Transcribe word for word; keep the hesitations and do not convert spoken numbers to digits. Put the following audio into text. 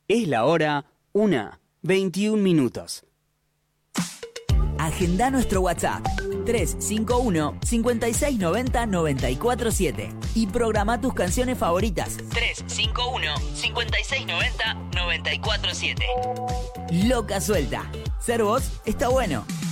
Es la hora una, veintiún minutos. Agenda nuestro WhatsApp tres cinco uno, cinco seis nueve cero, nueve cuatro siete y programa tus canciones favoritas tres cinco uno, cinco seis nueve cero, nueve cuatro siete. Loca Suelta. Ser vos está bueno.